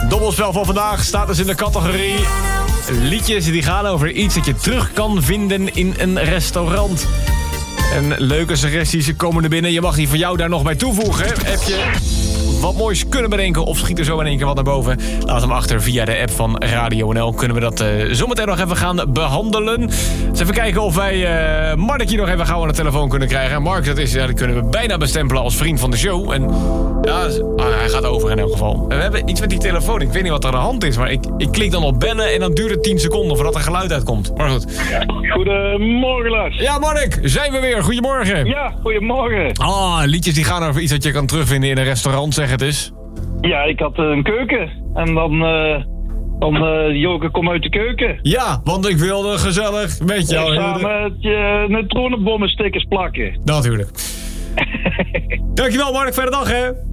Dobbelspel van vandaag staat dus in de categorie liedjes die gaan over iets dat je terug kan vinden in een restaurant. En leuke suggesties komen er binnen. Je mag die van jou daar nog bij toevoegen. Heb je wat moois kunnen bedenken of schiet er zo in één keer wat naar boven? Laat hem achter via de app van Radio NL. Kunnen we dat zometeen nog even gaan behandelen. Dus even kijken of wij Mark hier nog even gauw aan de telefoon kunnen krijgen. En Mark, dat kunnen we bijna bestempelen als vriend van de show. En ja, hij gaat over in elk geval. We hebben iets met die telefoon. Ik weet niet wat er aan de hand is, maar ik klik dan op bellen en dan duurt het 10 seconden voordat er geluid uitkomt. Maar goed. Goedemorgen, Lars. Ja, Mark, zijn we weer. Goedemorgen. Ja, goedemorgen. Liedjes die gaan over iets dat je kan terugvinden in een restaurant, zeg het eens. Ja, ik had een keuken. En dan Joke, kom uit de keuken. Ja, want ik wilde gezellig met jou. Ik ga met je neutronenbommenstickers plakken. Natuurlijk. Dankjewel, Mark. Fijne dag, hè.